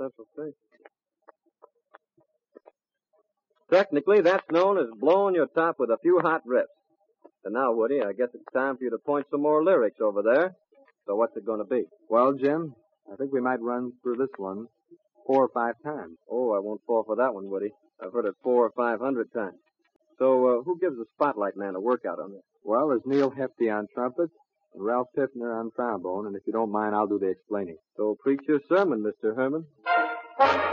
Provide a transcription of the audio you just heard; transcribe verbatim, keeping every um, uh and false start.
guess we'll see. Technically, that's known as blowing your top with a few hot riffs. And now, Woody, I guess it's time for you to point some more lyrics over there. So what's it going to be? Well, Jim, I think we might run through this one four or five times. Oh, I won't fall for that one, Woody. I've heard it four or five hundred times. So, uh, who gives the Spotlight Man a workout on this? Well, there's Neil Hefti on trumpet and Ralph Piffner on trombone, and if you don't mind, I'll do the explaining. So preach your sermon, Mister Herman.